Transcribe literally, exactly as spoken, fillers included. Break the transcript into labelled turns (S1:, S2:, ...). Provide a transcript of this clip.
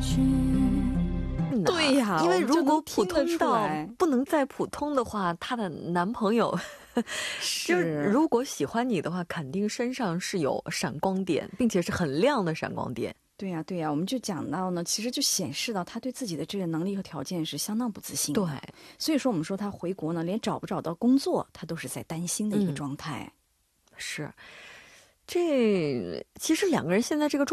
S1: 对呀，
S2: 因为如果普通到
S1: 到
S2: 不能再普通的话，她的男朋友就是如果喜欢你的话，肯定身上是有闪光点，并且是很亮的闪光点。
S1: 对呀、对呀、我们就讲到呢，其实就显示到他对自己的这个能力和条件是相当不自信的。
S2: 对，
S1: 所以说我们说他回国呢，连找不找到工作，他都是在担心的一个
S2: 嗯
S1: 状态。
S2: 是，这其实两个人现在这个状